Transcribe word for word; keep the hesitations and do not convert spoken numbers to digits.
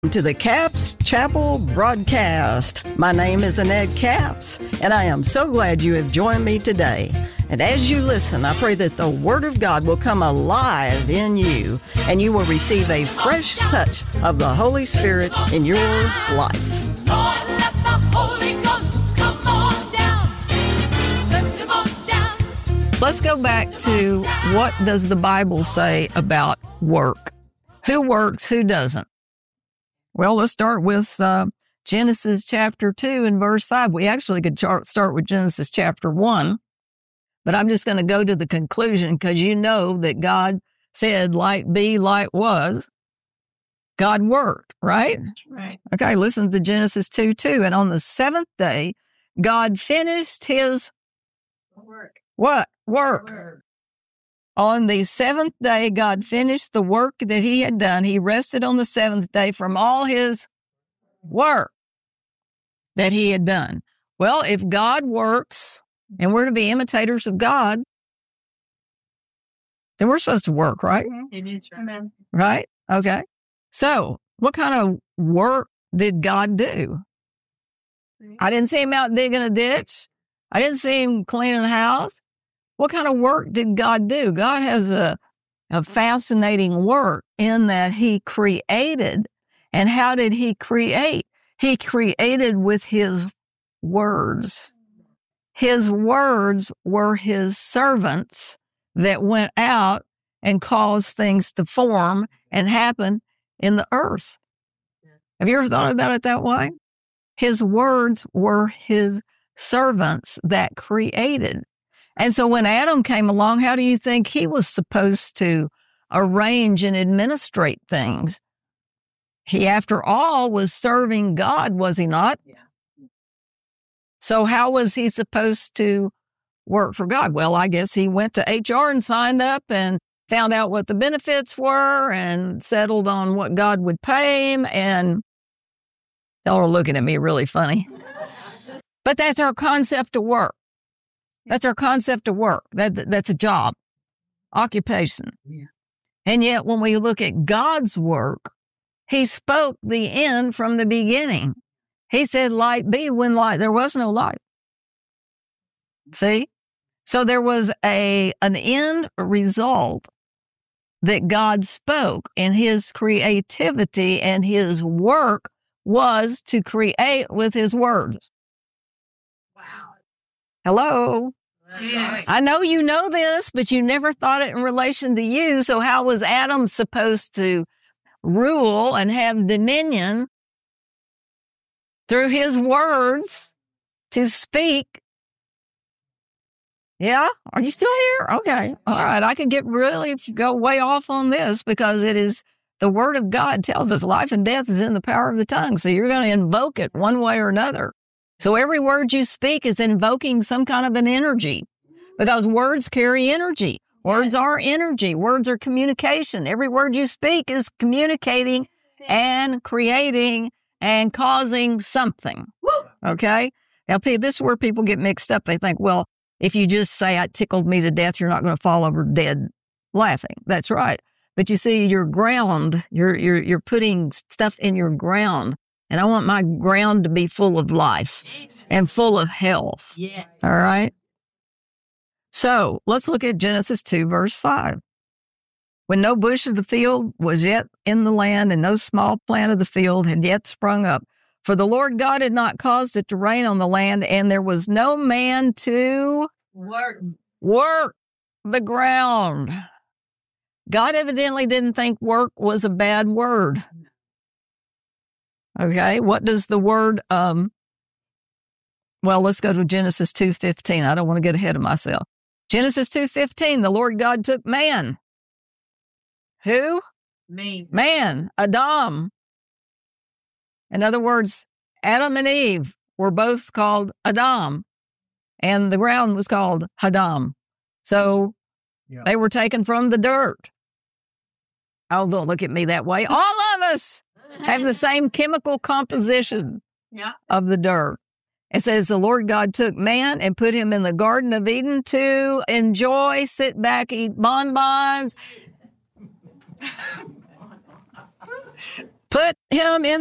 To the Capps Chapel broadcast. My name is Annette Capps, and I am so glad you have joined me today. And as you listen, I pray that the Word of God will come alive in you, and you will receive a fresh touch of the Holy Spirit in your life. Lord, let the Holy Ghost come on down. Send him on down. Let's go back to what does the Bible say about work? Who works, who doesn't? Well, let's start with uh, Genesis chapter two and verse five. We actually could char- start with Genesis chapter one, but I'm just going to go to the conclusion because you know that God said, light be, light was. God worked, right? Right. Okay, listen to Genesis two two. And on the seventh day, God finished his Work. what? Work. Work. On the seventh day, God finished the work that he had done. He rested on the seventh day from all his work that he had done. Well, if God works and we're to be imitators of God, then we're supposed to work, right? It is. Amen. Right? Okay. So what kind of work did God do? I didn't see him out digging a ditch. I didn't see him cleaning the house. What kind of work did God do? God has a, a fascinating work in that he created. And how did he create? He created with his words. His words were his servants that went out and caused things to form and happen in the earth. Have you ever thought about it that way? His words were his servants that created. And so when Adam came along, how do you think he was supposed to arrange and administrate things? He, after all, was serving God, was he not? Yeah. So how was he supposed to work for God? Well, I guess he went to H R and signed up and found out what the benefits were and settled on what God would pay him. And y'all are looking at me really funny. But that's our concept of work. That's our concept of work. That That's a job, occupation. Yeah. And yet when we look at God's work, he spoke the end from the beginning. He said, light be, when light, there was no light. See? So there was a an end result that God spoke, and his creativity and his work was to create with his words. Wow. Hello? Yes. I know you know this, but you never thought it in relation to you. So how was Adam supposed to rule and have dominion through his words to speak? Yeah? Are you still here? Okay. All right. I could get really go way off on this because it is the word of God tells us life and death is in the power of the tongue. So you're going to invoke it one way or another. So every word you speak is invoking some kind of an energy because words carry energy. Words are energy. Words are communication. Every word you speak is communicating and creating and causing something. Okay? Now, this is where people get mixed up. They think, well, if you just say, "I tickled me to death," you're not going to fall over dead laughing. That's right. But you see, your ground, you're, you're, you're putting stuff in your ground. And I want my ground to be full of life and full of health. Yeah. All right? So let's look at Genesis two, verse five. When no bush of the field was yet in the land and no small plant of the field had yet sprung up, for the Lord God had not caused it to rain on the land, and there was no man to Work. work the ground. God evidently didn't think work was a bad word. Okay, what does the word, um, well, let's go to Genesis two fifteen. I don't want to get ahead of myself. Genesis two fifteen, the Lord God took man. Who? Me. Man, Adam. In other words, Adam and Eve were both called Adam, and the ground was called Hadam. So yeah. They were taken from the dirt. Oh, don't look at me that way. All of us have the same chemical composition Yeah. of the dirt. It says the Lord God took man and put him in the Garden of Eden to enjoy, sit back, eat bonbons, put him in